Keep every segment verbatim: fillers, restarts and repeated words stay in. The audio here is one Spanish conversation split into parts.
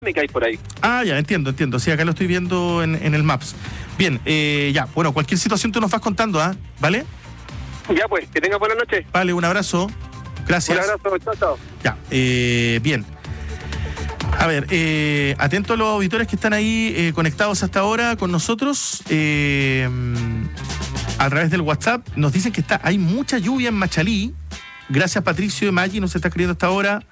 que hay por ahí. Ah, ya, entiendo, entiendo. Sí, acá lo estoy viendo en, en el Maps. Bien, eh, ya, bueno, cualquier situación tú nos vas contando, ¿ah? ¿eh? ¿Vale? Ya pues, que tengas buena noche. Vale, un abrazo. Gracias. Un abrazo, chao, chao. Ya, eh, bien. A ver, eh, atento a los auditores que están ahí eh, conectados hasta ahora con nosotros. Eh, a través del WhatsApp nos dicen que está, hay mucha lluvia en Machalí. Gracias, Patricio de Maggi, nos está escribiendo hasta ahora.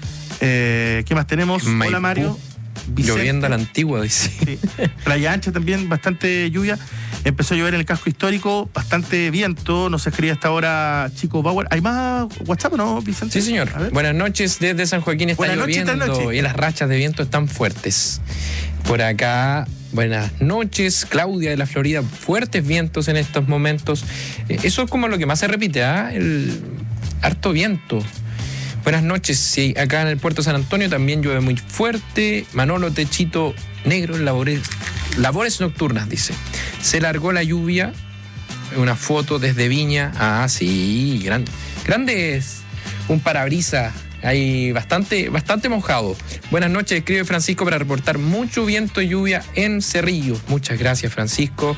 Eh, ¿Qué más tenemos? Maipú. Hola, Mario. Vicente. Lloviendo a la antigua, dice. Sí. Playa Ancha también, bastante lluvia. Empezó a llover en el casco histórico, bastante viento. Nos escribe hasta ahora Chico Bauer. ¿Hay más WhatsApp o no, Vicente? Sí, señor. Buenas noches, desde San Joaquín está buenas lloviendo noches, noche. Y las rachas de viento están fuertes. Por acá, buenas noches, Claudia de la Florida. Fuertes vientos en estos momentos. Eh, eso es como lo que más se repite, ¿ah? ¿eh? El harto viento. Buenas noches, sí, acá en el puerto de San Antonio también llueve muy fuerte. Manolo Techito Negro, labores, labores nocturnas, dice. Se largó la lluvia, una foto desde Viña. Ah, sí, gran, grande es un parabrisas, hay bastante, bastante mojado. Buenas noches, escribe Francisco para reportar mucho viento y lluvia en Cerrillo. Muchas gracias, Francisco.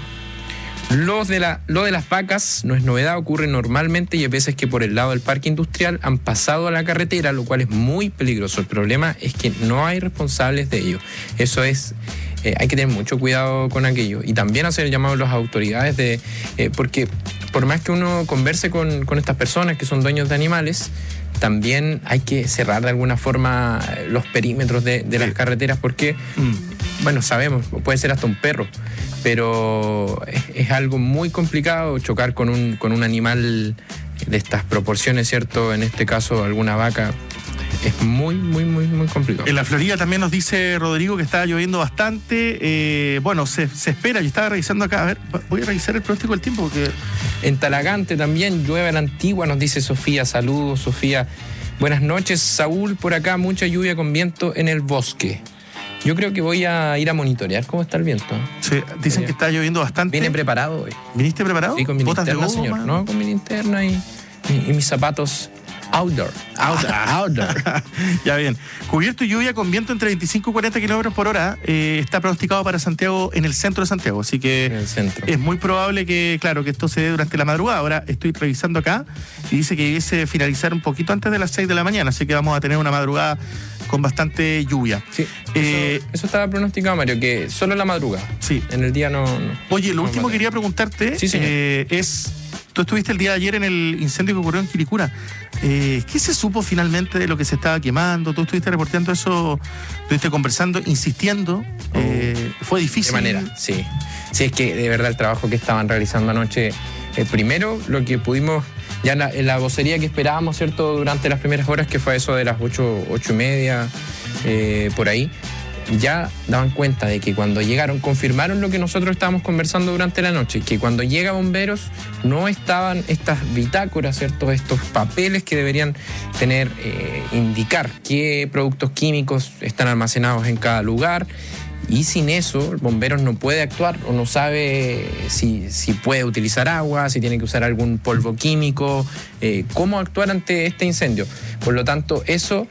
Los de la, lo de las vacas no es novedad, ocurre normalmente y hay veces que por el lado del parque industrial han pasado a la carretera, lo cual es muy peligroso. El problema es que no hay responsables de ello. Eso es, eh, hay que tener mucho cuidado con aquello. Y también hacer el llamado a las autoridades, de eh, porque por más que uno converse con, con estas personas que son dueños de animales, también hay que cerrar de alguna forma los perímetros de, de las carreteras porque, mm. bueno, sabemos, puede ser hasta un perro, pero es, es algo muy complicado chocar con un, con un animal de estas proporciones, ¿cierto? En este caso, alguna vaca. Es muy, muy, muy, muy complicado. En la Florida también nos dice Rodrigo que está lloviendo bastante. Eh, bueno, se, se espera. Yo estaba revisando acá. A ver, voy a revisar el pronóstico del tiempo porque... En Talagante también llueve a la antigua, nos dice Sofía. Saludos, Sofía. Buenas noches, Saúl. Por acá mucha lluvia con viento en el bosque. Yo creo que voy a ir a monitorear cómo está el viento. Sí, dicen eh, que está lloviendo bastante. Vine preparado hoy. ¿Viniste preparado? Sí, con mi ¿Botas linterna, de goma, señor. man? No, con mi linterna y, y, y mis zapatos outdoor. Outdoor. outdoor. Ya bien. Cubierto y lluvia con viento entre veinticinco y cuarenta kilómetros por hora. Eh, está pronosticado para Santiago, en el centro de Santiago. Así que en el centro. Es muy probable que, claro, que esto se dé durante la madrugada. Ahora estoy revisando acá y dice que debiese finalizar un poquito antes de las seis de la mañana. Así que vamos a tener una madrugada con bastante lluvia. Sí, eh, eso, eso estaba pronosticado, Mario, que solo en la madrugada. Sí. En el día no... no Oye, lo no último que quería preguntarte sí, eh, es... Tú estuviste el día de ayer en el incendio que ocurrió en Quilicura. Eh, ¿Qué se supo finalmente de lo que se estaba quemando? Tú estuviste reportando eso, estuviste conversando, insistiendo. Oh. Eh, ¿Fue difícil? De manera, sí. Sí, es que de verdad el trabajo que estaban realizando anoche, eh, primero lo que pudimos, ya en la, en la vocería que esperábamos, ¿cierto? Durante las primeras horas, que fue eso de las ocho, ocho y media, eh, por ahí, ya daban cuenta de que cuando llegaron, confirmaron lo que nosotros estábamos conversando durante la noche, que cuando llega bomberos no estaban estas bitácoras, ¿cierto? Estos papeles que deberían tener, eh, indicar qué productos químicos están almacenados en cada lugar. Y sin eso, el bombero no puede actuar o no sabe si, si puede utilizar agua, si tiene que usar algún polvo químico, eh, cómo actuar ante este incendio. Por lo tanto, eso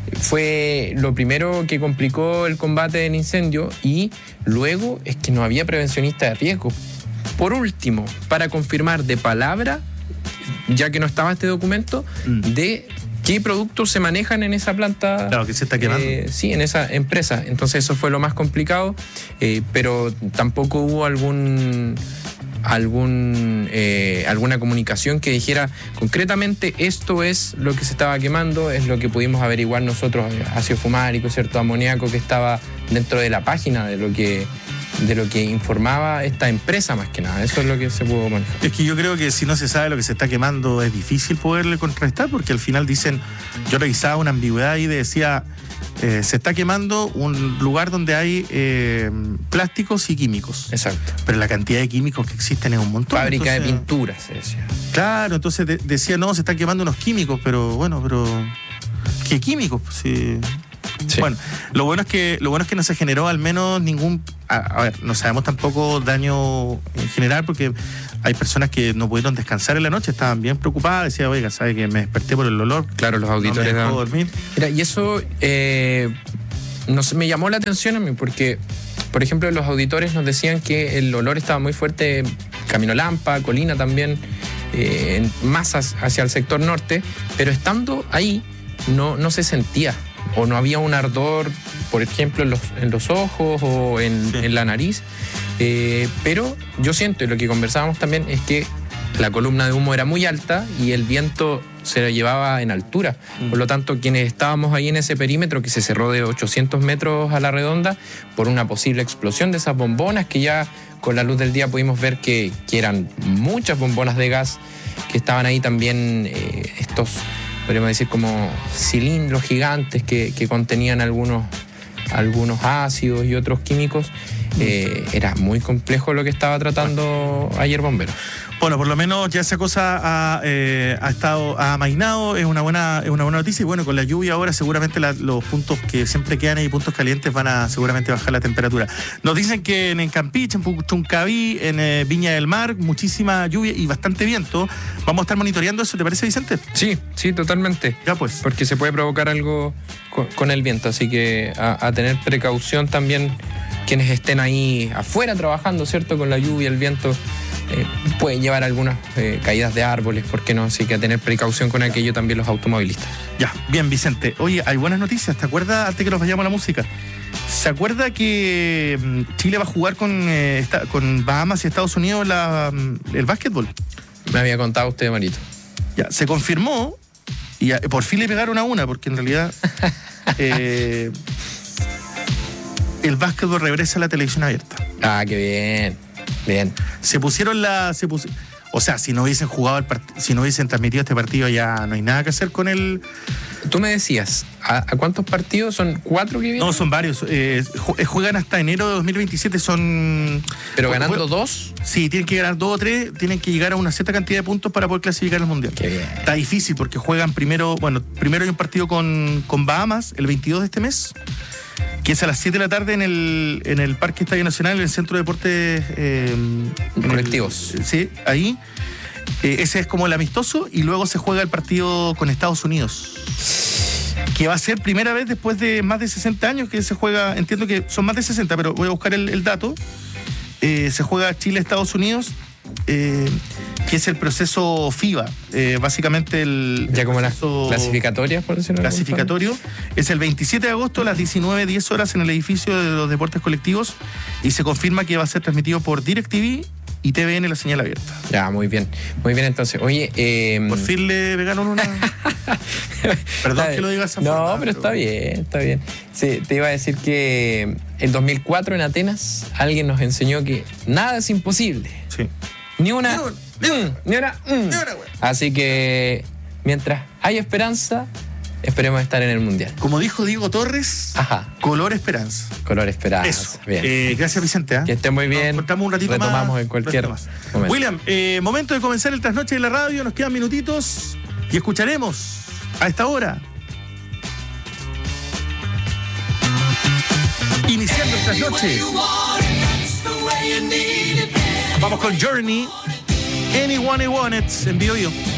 fue lo primero que complicó el combate del incendio y luego es que no había prevencionista de riesgo. Por último, para confirmar de palabra, ya que no estaba este documento, mm. de... ¿qué productos se manejan en esa planta? Claro, que se está quemando. Eh, sí, en esa empresa. Entonces eso fue lo más complicado, eh, pero tampoco hubo algún, algún, eh, alguna comunicación que dijera concretamente esto es lo que se estaba quemando, es lo que pudimos averiguar nosotros, ácido fumárico, cierto amoníaco que estaba dentro de la página de lo que... de lo que informaba esta empresa más que nada. Eso es lo que se pudo manejar. Es que yo creo que si no se sabe lo que se está quemando es difícil poderle contrarrestar porque al final dicen, yo revisaba una ambigüedad ahí de decía, eh, se está quemando un lugar donde hay eh, plásticos y químicos. Exacto. Pero la cantidad de químicos que existen es un montón. Fábrica entonces, de pinturas, se decía. Claro, entonces de, decía, no, se están quemando unos químicos, pero bueno, pero ¿qué químicos? Sí. Sí. Bueno, lo bueno es que lo bueno es que no se generó al menos ningún, a, a ver, no sabemos tampoco daño en general porque hay personas que no pudieron descansar en la noche, estaban bien preocupadas, decía, oiga, sabe que me desperté por el olor. Claro, los auditores no me dejó daban... dormir. Mira, y eso eh, nos, me llamó la atención a mí porque, por ejemplo, los auditores nos decían que el olor estaba muy fuerte Camino Lampa, Colina también, eh, más hacia el sector norte, pero estando ahí no, no se sentía o no había un ardor, por ejemplo, en los, en los ojos o en, sí. en la nariz, eh, pero yo siento, y lo que conversábamos también, es que la columna de humo era muy alta y el viento se lo llevaba en altura. Mm. Por lo tanto, quienes estábamos ahí en ese perímetro que se cerró de ochocientos metros a la redonda por una posible explosión de esas bombonas que ya con la luz del día pudimos ver que, que eran muchas bombonas de gas, que estaban ahí también eh, estos, podríamos decir, como cilindros gigantes que, que contenían algunos, algunos ácidos y otros químicos. Eh, era muy complejo lo que estaba tratando ayer Bomberos. Bueno, por lo menos ya esa cosa ha, eh, ha estado ha amainado, es una buena es una buena noticia, y bueno, con la lluvia ahora seguramente la, los puntos que siempre quedan ahí, puntos calientes, van a seguramente bajar la temperatura. Nos dicen que en, en Campeche, en Puchuncaví, en eh, Viña del Mar, muchísima lluvia y bastante viento. Vamos a estar monitoreando eso, ¿te parece, Vicente? Sí, sí, totalmente. Ya pues. Porque se puede provocar algo con, con el viento, así que a, a tener precaución también quienes estén ahí afuera trabajando, ¿cierto? Con la lluvia, el viento. Eh, pueden llevar algunas eh, caídas de árboles, ¿por qué no? Así que a tener precaución con aquello también los automovilistas. Ya, bien, Vicente. Oye, hay buenas noticias. ¿Te acuerdas, antes que nos vayamos a la música? ¿Se acuerda que Chile va a jugar con, eh, esta, con Bahamas y Estados Unidos la, el básquetbol? Me había contado usted, Marito. Ya, se confirmó y a, por fin le pegaron a una, porque en realidad eh, el básquetbol regresa a la televisión abierta. Ah, qué bien. Bien. Se pusieron la... Se pus... O sea, si no hubiesen jugado, el part... si no hubiesen transmitido este partido, ya no hay nada que hacer con el... Tú me decías, ¿a, a cuántos partidos? ¿Son cuatro que vienen? No, son varios. Eh, juegan hasta enero de dos mil veintisiete, son... ¿Pero ganando juegan... dos? Sí, tienen que ganar dos o tres, tienen que llegar a una cierta cantidad de puntos para poder clasificar al Mundial. Qué bien. Está difícil porque juegan primero... Bueno, primero hay un partido con, con Bahamas, el veintidós de este mes, que es a las siete de la tarde en el, en el Parque Estadio Nacional, en el Centro de Deportes eh, Colectivos. El, sí, ahí. Eh, ese es como el amistoso, y luego se juega el partido con Estados Unidos, que va a ser primera vez después de más de sesenta años que se juega. Entiendo que son más de sesenta, pero voy a buscar el, el dato. Eh, se juega Chile-Estados Unidos, eh, que es el proceso FIBA, eh, básicamente el, ya el como las proceso clasificatorias, por decirlo así. Clasificatorio. Es el veintisiete de agosto a las diecinueve diez horas en el edificio de los deportes colectivos, y se confirma que va a ser transmitido por DirecTV y T V N, la señal abierta. Ya, muy bien. Muy bien, entonces. Oye, eh... por fin le pegaron una... Perdón que lo digas esa no, forma. No, pero está bien, está bien. Sí, te iba a decir que en dos mil cuatro en Atenas alguien nos enseñó que nada es imposible. Sí. Ni una... Ni una, ni una, mm, ni una, mm. ni una, Así que mientras hay esperanza, esperemos estar en el Mundial. Como dijo Diego Torres, ajá, color esperanza. Color esperanza. Eso. Bien. Eh, gracias, Vicente. ¿eh? Que esté muy bien. Nos cortamos un ratito Retomamos más. Retomamos en cualquier momento. William, eh, momento de comenzar el trasnoche de la radio. Nos quedan minutitos y escucharemos a esta hora, iniciando el trasnoche, vamos con Journey, Anyone I Want It, en Bio Bio.